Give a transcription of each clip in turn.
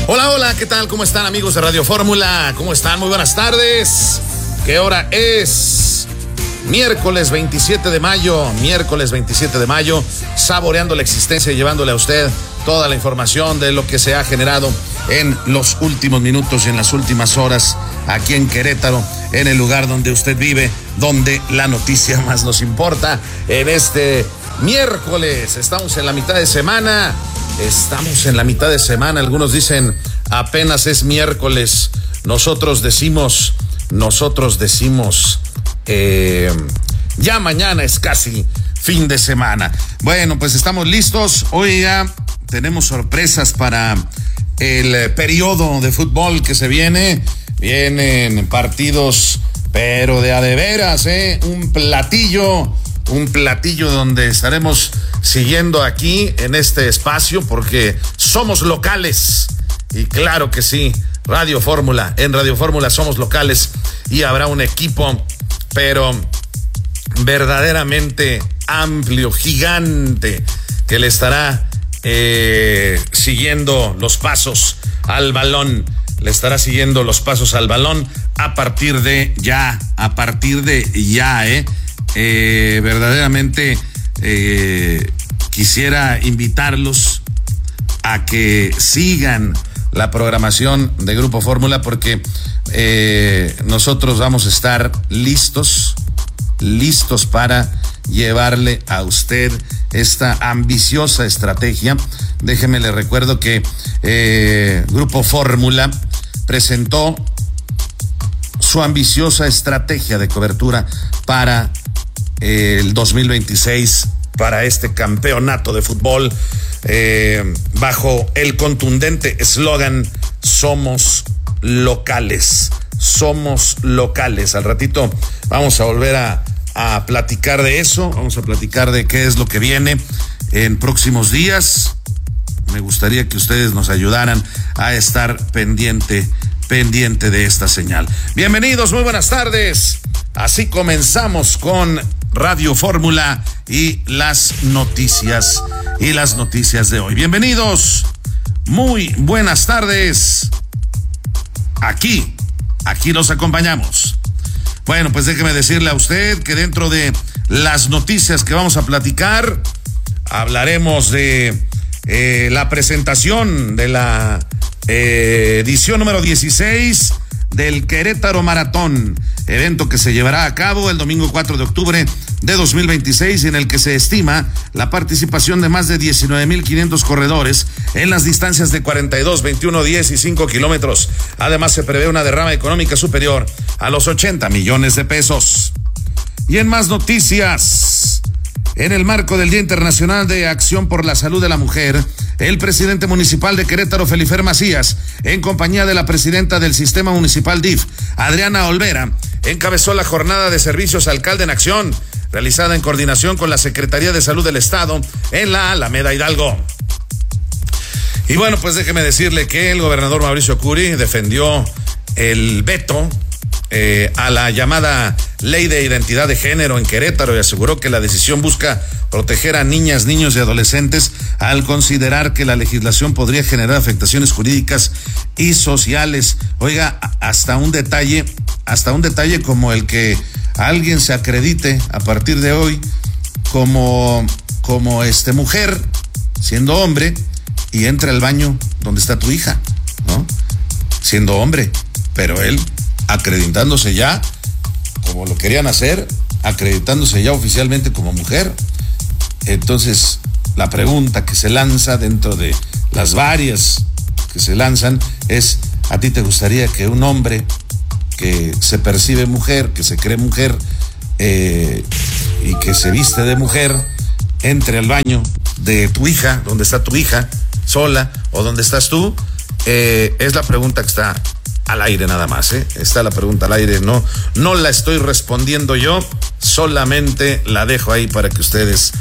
Hola, hola, ¿qué tal? ¿Cómo están, amigos de Radio Fórmula? ¿Cómo están? Muy buenas tardes. ¿Qué hora es? Miércoles 27 de mayo, saboreando la existencia y llevándole a usted toda la información de lo que se ha generado en los últimos minutos y en las últimas horas aquí en Querétaro, en el lugar donde usted vive, donde la noticia más nos importa. En este miércoles estamos en la mitad de semana. Algunos dicen apenas es miércoles. Nosotros decimos ya mañana es casi fin de semana. Bueno, pues estamos listos. Oiga, tenemos sorpresas para el periodo de fútbol que se viene. Vienen partidos, pero de a de veras, un platillo donde estaremos siguiendo aquí en este espacio porque somos locales. Y claro que sí, Radio Fórmula, en Radio Fórmula somos locales y habrá un equipo, pero verdaderamente amplio, gigante, que le estará siguiendo los pasos al balón. A partir de ya. Verdaderamente quisiera invitarlos a que sigan la programación de Grupo Fórmula porque nosotros vamos a estar listos para llevarle a usted esta ambiciosa estrategia. Déjeme le recuerdo que Grupo Fórmula presentó su ambiciosa estrategia de cobertura para el 2026, para este campeonato de fútbol, bajo el contundente eslogan Somos locales. Al ratito vamos a volver a platicar de eso, vamos a platicar de qué es lo que viene en próximos días. Me gustaría que ustedes nos ayudaran a estar pendiente de esta señal. Bienvenidos, muy buenas tardes. Así comenzamos con Radio Fórmula y las noticias de hoy. Bienvenidos, muy buenas tardes. Aquí los acompañamos. Bueno, pues déjeme decirle a usted que dentro de las noticias que vamos a platicar, hablaremos de la presentación de la edición número 16 del Querétaro Maratón, evento que se llevará a cabo el domingo 4 de octubre de 2026, en el que se estima la participación de más de 19,500 corredores en las distancias de 42, 21, 10 y 5 kilómetros. Además, se prevé una derrama económica superior a los 80 millones de pesos. Y en más noticias, en el marco del Día Internacional de Acción por la Salud de la Mujer, el presidente municipal de Querétaro, Felifer Macías, en compañía de la presidenta del Sistema Municipal DIF, Adriana Olvera, encabezó la jornada de servicios Alcalde en Acción, realizada en coordinación con la Secretaría de Salud del Estado en la Alameda Hidalgo. Y bueno, pues déjeme decirle que el gobernador Mauricio Curi defendió el veto a la llamada Ley de Identidad de Género en Querétaro y aseguró que la decisión busca proteger a niñas, niños y adolescentes al considerar que la legislación podría generar afectaciones jurídicas y sociales. Oiga, hasta un detalle como el que alguien se acredite a partir de hoy como mujer, siendo hombre, y entra al baño donde está tu hija, ¿no? Siendo hombre, pero él acreditándose ya, como lo querían hacer, acreditándose ya oficialmente como mujer. Entonces, la pregunta que se lanza dentro de las varias que se lanzan es: ¿a ti te gustaría que un hombre que se percibe mujer, que se cree mujer y que se viste de mujer, entre al baño de tu hija, donde está tu hija, sola, o donde estás tú? Es la pregunta que está al aire nada más, está la pregunta al aire, no la estoy respondiendo yo, solamente la dejo ahí para que ustedes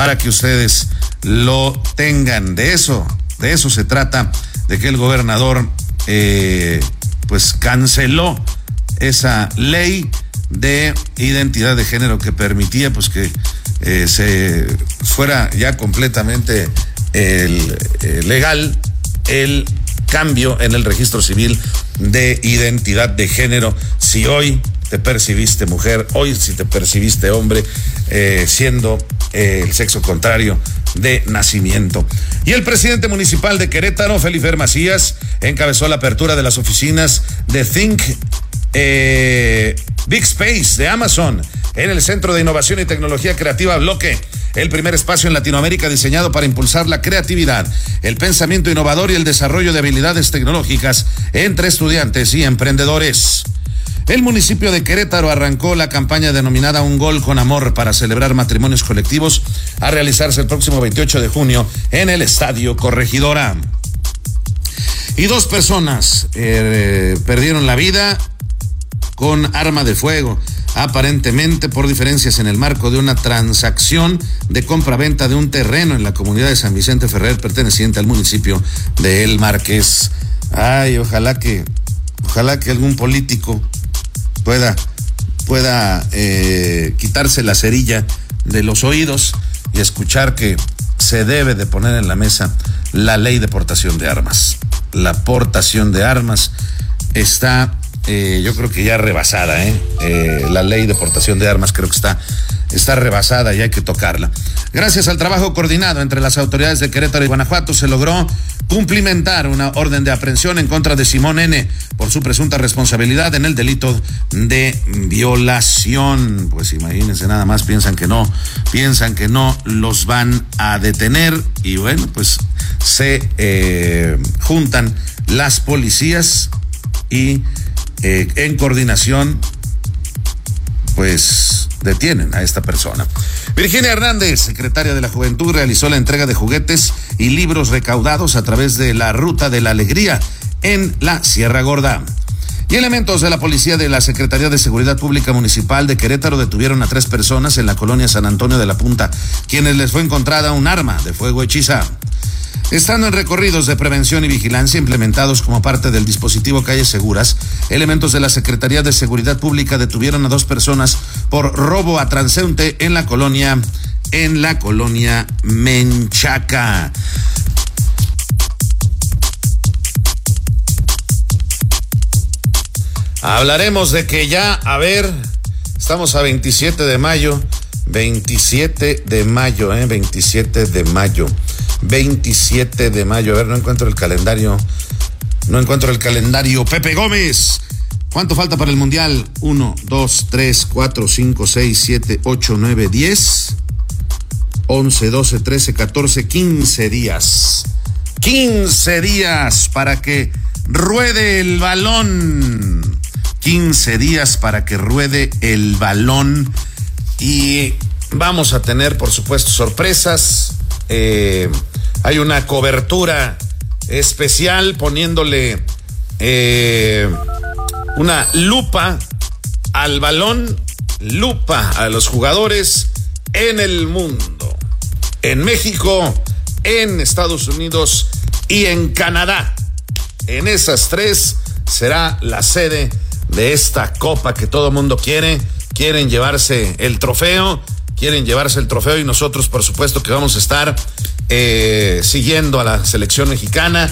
lo tengan. De eso se trata, de que el gobernador pues canceló esa ley de identidad de género que permitía pues que se fuera ya completamente legal el cambio en el registro civil de identidad de género. Si hoy te percibiste mujer, hoy si te percibiste hombre, siendo el sexo contrario de nacimiento. Y el presidente municipal de Querétaro, Felifer Macías, encabezó la apertura de las oficinas de Think Big Space de Amazon en el Centro de Innovación y Tecnología Creativa Bloque, el primer espacio en Latinoamérica diseñado para impulsar la creatividad, el pensamiento innovador y el desarrollo de habilidades tecnológicas entre estudiantes y emprendedores. El municipio de Querétaro arrancó la campaña denominada Un Gol con Amor para celebrar matrimonios colectivos a realizarse el próximo 28 de junio en el Estadio Corregidora. Y 2 personas perdieron la vida con arma de fuego, aparentemente por diferencias en el marco de una transacción de compra-venta de un terreno en la comunidad de San Vicente Ferrer, perteneciente al municipio de El Marqués. Ay, ojalá que algún político pueda quitarse la cerilla de los oídos y escuchar que se debe de poner en la mesa la ley de portación de armas. La portación de armas está, yo creo que ya rebasada, la ley de portación de armas creo que está rebasada y hay que tocarla. Gracias al trabajo coordinado entre las autoridades de Querétaro y Guanajuato se logró cumplimentar una orden de aprehensión en contra de Simón N. por su presunta responsabilidad en el delito de violación. Pues imagínense nada más, piensan que no los van a detener y bueno, pues se juntan las policías y en coordinación pues detienen a esta persona. Virginia Hernández, secretaria de la Juventud, realizó la entrega de juguetes y libros recaudados a través de la Ruta de la Alegría en la Sierra Gorda. Y elementos de la policía de la Secretaría de Seguridad Pública Municipal de Querétaro detuvieron a 3 personas en la colonia San Antonio de la Punta, quienes les fue encontrada un arma de fuego hechiza. Estando en recorridos de prevención y vigilancia implementados como parte del dispositivo Calles Seguras, elementos de la Secretaría de Seguridad Pública detuvieron a 2 personas por robo a transeúnte en la colonia Menchaca. Hablaremos de que ya, estamos a 27 de mayo, 27 de mayo. 27 de mayo. A ver, no encuentro el calendario. Pepe Gómez. ¿Cuánto falta para el Mundial? 1, 2, 3, 4, 5, 6, 7, 8, 9, 10, 11, 12, 13, 14, 15 días. 15 días para que ruede el balón. 15 días para que ruede el balón. Y vamos a tener, por supuesto, sorpresas. Hay una cobertura especial poniéndole una lupa al balón, lupa a los jugadores en el mundo, en México, en Estados Unidos y en Canadá. En esas 3 será la sede de esta copa que todo mundo quieren llevarse el trofeo. Y nosotros, por supuesto, que vamos a estar siguiendo a la selección mexicana,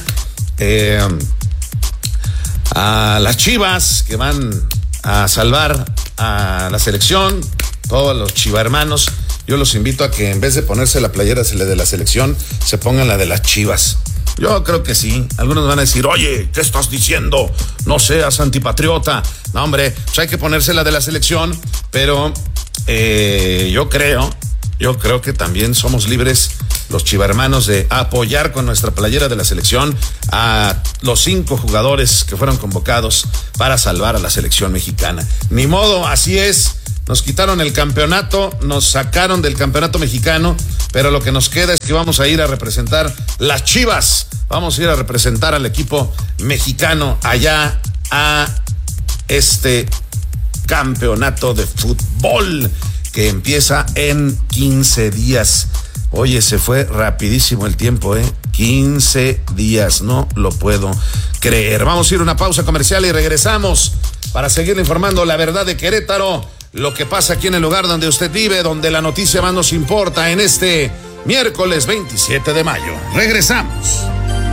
a las Chivas que van a salvar a la selección, todos los chivarmanos. Yo los invito a que en vez de ponerse la playera de la selección, se pongan la de las Chivas. Yo creo que sí. Algunos van a decir, oye, ¿qué estás diciendo? No seas antipatriota. No, hombre, pues hay que ponerse la de la selección, pero yo creo que también somos libres los chivarmanos de apoyar con nuestra playera de la selección a los 5 jugadores que fueron convocados para salvar a la selección mexicana. Ni modo, así es. Nos quitaron el campeonato, nos sacaron del campeonato mexicano, pero lo que nos queda es que vamos a ir a representar las Chivas. Vamos a ir a representar al equipo mexicano allá a este campeonato de fútbol que empieza en 15 días. Oye, se fue rapidísimo el tiempo, 15 días, no lo puedo creer. Vamos a ir a una pausa comercial y regresamos para seguir informando la verdad de Querétaro, lo que pasa aquí en el lugar donde usted vive, donde la noticia más nos importa en este miércoles 27 de mayo. Regresamos.